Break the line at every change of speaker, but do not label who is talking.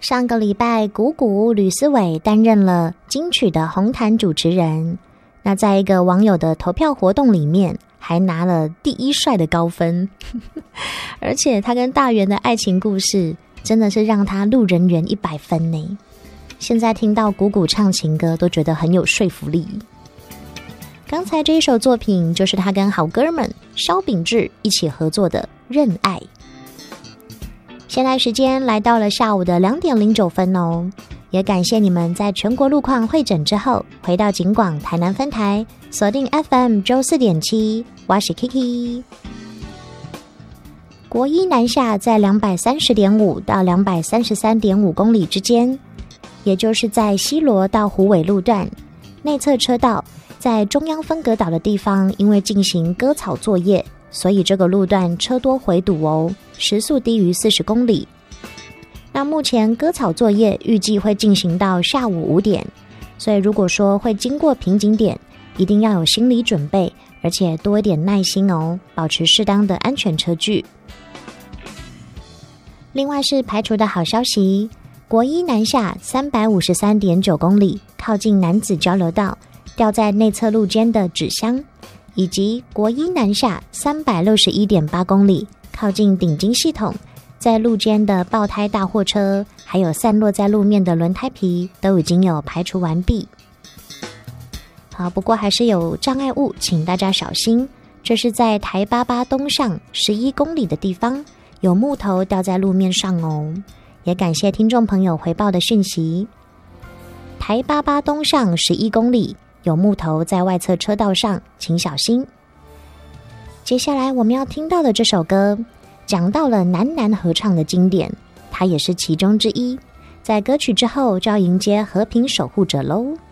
上个礼拜谷谷吕思伟担任了金曲的红毯主持人，那在一个网友的投票活动里面还拿了第一帅的高分而且他跟大元的爱情故事真的是让他路人缘100分呢。现在听到谷谷唱情歌都觉得很有说服力。刚才这一首作品就是他跟好哥们萧秉治一起合作的《认爱》。现在时间来到了下午的2点09分哦，也感谢你们在全国路况会诊之后回到警广台南分台，锁定 FM 94.7，我是 Kiki。国一南下在 230.5 到 233.5 公里之间，也就是在西螺到虎尾路段内侧车道，在中央分隔岛的地方，因为进行割草作业，所以这个路段车多回堵哦，时速低于40公里。那目前割草作业预计会进行到下午5点，所以如果说会经过瓶颈点，一定要有心理准备，而且多一点耐心哦，保持适当的安全车距。另外是排除的好消息，国一南下 353.9 公里，靠近南子交流道掉在内侧路肩的纸箱，以及国一南下 361.8 公里，靠近顶金系统在路肩的爆胎大货车，还有散落在路面的轮胎皮都已经有排除完毕。好，不过还是有障碍物，请大家小心。这是在台88东上11公里的地方，有木头掉在路面上哦。也感谢听众朋友回报的讯息。台88东上11公里，有木头在外侧车道上，请小心。接下来我们要听到的这首歌，讲到了男男合唱的经典，它也是其中之一。在歌曲之后就要迎接和平守护者喽。